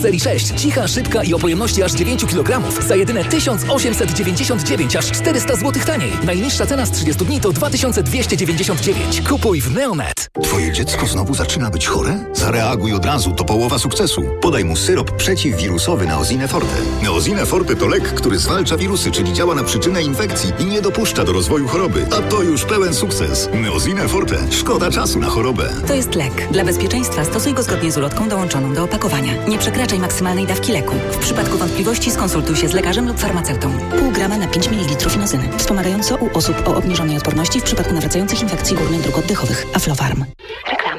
Serii 6. Cicha, szybka i o pojemności aż 9 kg za jedyne 1899, aż 400 zł taniej. Najniższa cena z 30 dni to 2299. Kupuj w Neonet. Twoje dziecko znowu zaczyna być chore? Zareaguj od razu, to połowa sukcesu. Podaj mu syrop przeciwwirusowy Neosine Forte. Neosine Forte to lek, który zwalcza wirusy, czyli działa na przyczynę infekcji i nie dopuszcza do rozwoju choroby. A to już pełen sukces. Neosine Forte. Szkoda czasu na chorobę. To jest lek. Dla bezpieczeństwa stosuj go zgodnie z ulotką dołączoną do opakowania. Nie przekraczaj maksymalnej dawki leku. W przypadku wątpliwości skonsultuj się z lekarzem lub farmaceutą. Pół grama na 5 ml inozyny. Wspomagająco u osób o obniżonej odporności w przypadku nawracających infekcji górnych dróg oddechowych. Aflofarm.